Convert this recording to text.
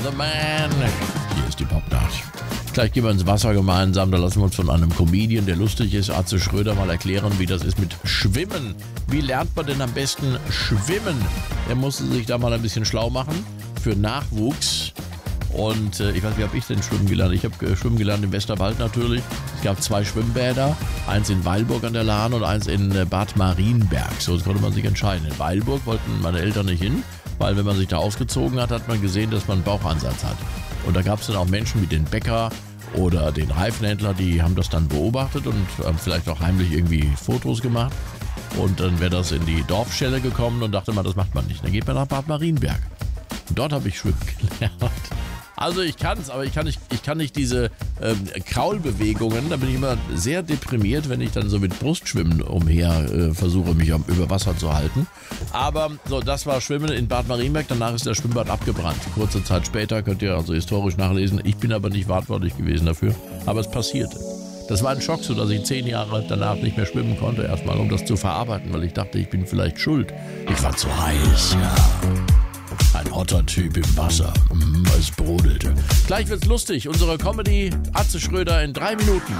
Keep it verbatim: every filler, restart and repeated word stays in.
the man. Hier ist die Popnacht. Gleich gehen wir ins Wasser gemeinsam, da lassen wir uns von einem Comedian, der lustig ist, Atze Schröder, mal erklären, wie das ist mit Schwimmen. Wie lernt man denn am besten schwimmen? Er musste sich da mal ein bisschen schlau machen für Nachwuchs. Und äh, ich weiß, wie habe ich denn schwimmen gelernt? Ich habe äh, schwimmen gelernt im Westerwald natürlich. Es gab zwei Schwimmbäder, eins in Weilburg an der Lahn und eins in äh, Bad Marienberg. So, das konnte man sich entscheiden. In Weilburg wollten meine Eltern nicht hin, weil wenn man sich da ausgezogen hat, hat man gesehen, dass man einen Bauchansatz hat. Und da gab es dann auch Menschen wie den Bäcker oder den Reifenhändler, die haben das dann beobachtet und haben vielleicht auch heimlich irgendwie Fotos gemacht. Und dann wäre das in die Dorfschelle gekommen und dachte man, das macht man nicht. Dann geht man nach Bad Marienberg. Und dort habe ich schwimmen gelernt. Also ich kann es, aber ich kann nicht, ich kann nicht diese ähm, Kraulbewegungen, da bin ich immer sehr deprimiert, wenn ich dann so mit Brustschwimmen umher äh, versuche, mich am, über Wasser zu halten. Aber so, das war Schwimmen in Bad Marienberg, danach ist das Schwimmbad abgebrannt. Kurze Zeit später, könnt ihr also historisch nachlesen, ich bin aber nicht verantwortlich gewesen dafür, aber es passierte. Das war ein Schock, so dass ich zehn Jahre danach nicht mehr schwimmen konnte, erstmal um das zu verarbeiten, weil ich dachte, ich bin vielleicht schuld. Ich war zu heiß, ja. Ein hotter Typ im Wasser. Mm, es brodelte. Gleich wird's lustig. Unsere Comedy Atze Schröder in drei Minuten.